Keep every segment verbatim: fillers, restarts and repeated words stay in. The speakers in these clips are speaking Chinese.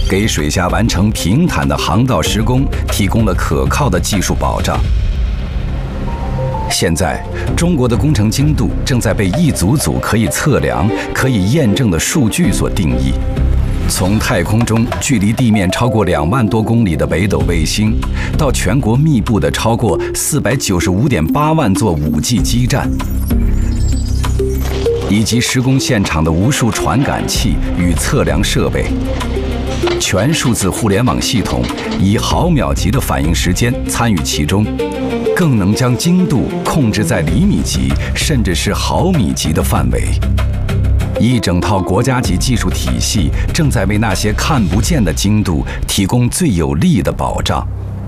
给水下完成平坦的航道施工提供了可靠的技术保障。现在，中国的工程精度正在被一组组可以测量、可以验证的数据所定义。从太空中距离地面超过两万多公里的北斗卫星，到全国密布的超过四百九十五点八万座五 G 基站，以及施工现场的无数传感器与测量设备，全数字互联网系统以毫秒级的反应时间参与其中，更能将精度控制在厘米级甚至是毫米级的范围。一整套国家级技术体系正在为那些看不见的精度提供最有力的保障。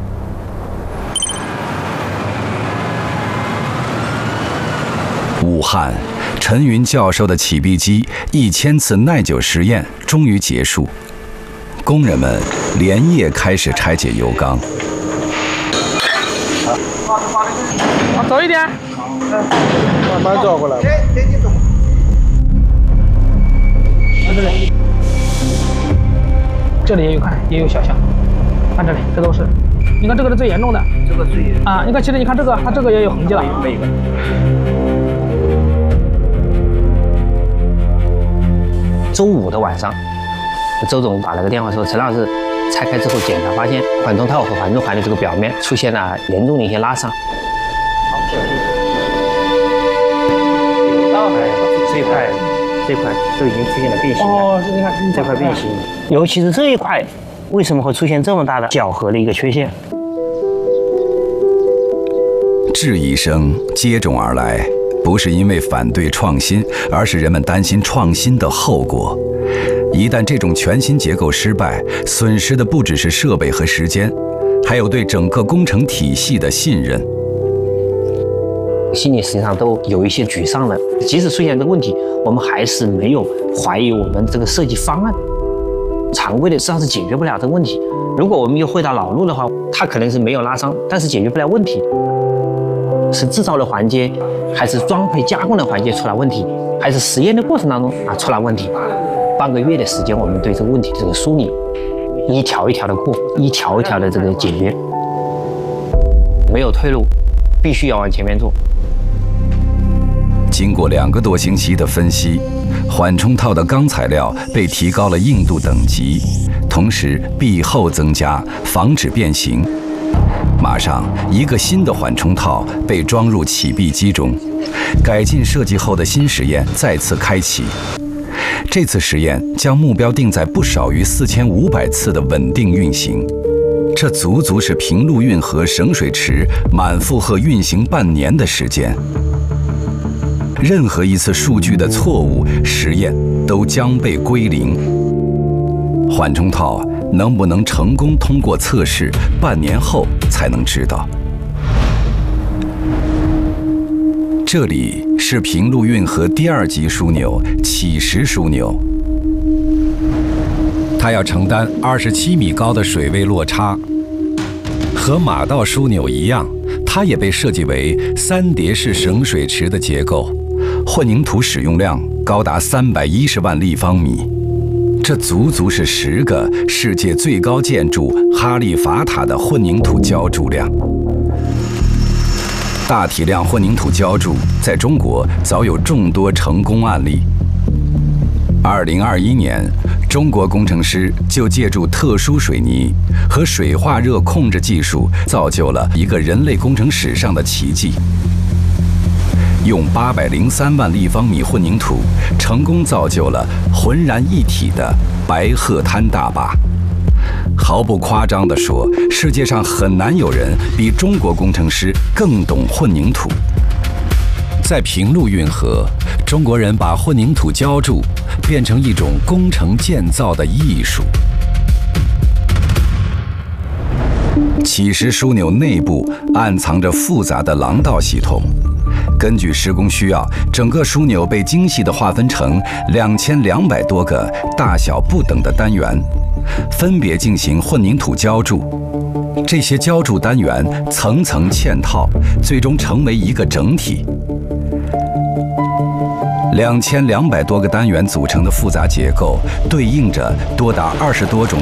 武汉，陈云教授的起闭机一千次耐久实验终于结束，工人们连夜开始拆解油缸。 往走一点， 慢慢走过来。 这里，这里也有看，也有小象，看这里，这都是。你看这个是最严重的， 这个最严重啊！你看，其实你看这个，它这个也有痕迹了。 每个。 周五的晚上，周总打了个电话说，陈老师，拆开之后检查发现缓冲套和缓冲环的这个表面出现了严重的一些拉伤。 有道还这一块。这块都已经出现了变形了。 哦，这块这块变形，尤其是这一块，为什么会出现这么大的角合的一个缺陷？ 质疑声接踵而来，不是因为反对创新，而是人们担心创新的后果。一旦这种全新结构失败，损失的不只是设备和时间，还有对整个工程体系的信任。 心里实际上都有一些沮丧的，即使出现这个问题，我们还是没有怀疑我们这个设计方案。常规的实际上是解决不了这个问题。如果我们又回到老路的话，它可能是没有拉伤，但是解决不了问题。是制造的环节，还是装配加工的环节出了问题，还是实验的过程当中啊出了问题？半个月的时间，我们对这个问题这个梳理，一条一条的过，一条一条的这个解决，没有退路，必须要往前面做。 经过两个多星期的分析，缓冲套的钢材料被提高了硬度等级，同时壁厚增加，防止变形。马上，一个新的缓冲套被装入起闭机中，改进设计后的新实验再次开启。这次实验将目标定在不少于四千五百次的稳定运行，这足足是平陆运河省水池满负荷运行半年的时间。任何一次数据的错误实验都将被归零。缓冲套能不能成功通过测试，半年后才能知道。这里是平陆运河第二级枢纽乞石枢纽，它要承担二十七米高的水位落差。和马道枢纽一样，它也被设计为三叠式省水池的结构。混凝土使用量高达三百一十万立方米，这足足是十个世界最高建筑哈利法塔的混凝土浇筑量。大体量混凝土浇筑在中国早有众多成功案例。二零二一年，中国工程师就借助特殊水泥和水化热控制技术，造就了一个人类工程史上的奇迹。用八百零三万立方米混凝土，成功造就了浑然一体的白鹤滩大坝。毫不夸张地说，世界上很难有人比中国工程师更懂混凝土。在平陆运河，中国人把混凝土浇筑变成一种工程建造的艺术。乞石枢纽内部暗藏着复杂的廊道系统。根据施工需要，整个枢纽被精细地划分成两千两百多个大小不等的单元，分别进行混凝土浇筑。这些浇筑单元层层嵌套，最终成为一个整体。两千两百多个单元组成的复杂结构，对应着多达二十多种